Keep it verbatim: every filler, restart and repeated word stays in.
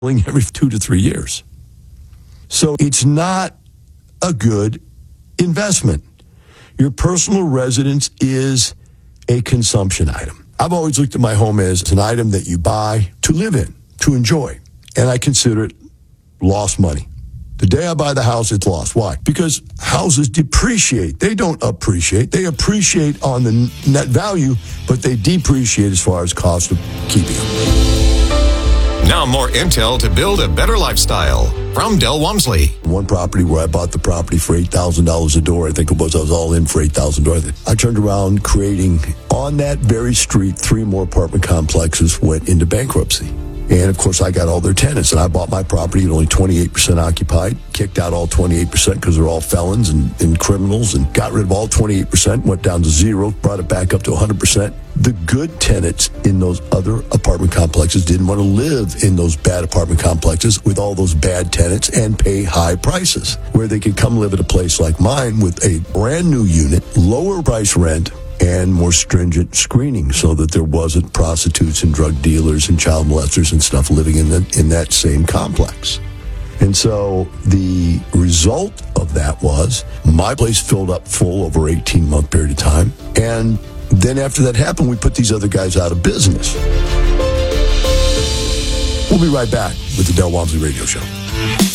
every two to three years. So it's not a good investment. Your personal residence is a consumption item. I've always looked at my home as an item that you buy to live in, to enjoy. And I consider it lost money. The day I buy the house, it's lost. Why? Because houses depreciate. They don't appreciate. They appreciate on the net value, but they depreciate as far as cost of keeping them. Now more intel to build a better lifestyle from Del Walmsley. One property where I bought the property for eight thousand dollars a door, I think it was, I was all in for eight thousand dollars. I turned around creating, on that very street, three more apartment complexes went into bankruptcy. And, of course, I got all their tenants. And I bought my property at only twenty-eight percent occupied, kicked out all twenty-eight percent because they're all felons and, and criminals, and got rid of all twenty-eight percent, went down to zero, brought it back up to one hundred percent. The good tenants in those other apartment complexes didn't want to live in those bad apartment complexes with all those bad tenants and pay high prices, where they could come live at a place like mine with a brand new unit, lower price rent, and more stringent screening so that there wasn't prostitutes and drug dealers and child molesters and stuff living in the, in that same complex. And so the result of that was my place filled up full over an eighteen-month period of time. And then after that happened, we put these other guys out of business. We'll be right back with the Del Walmsley Radio Show.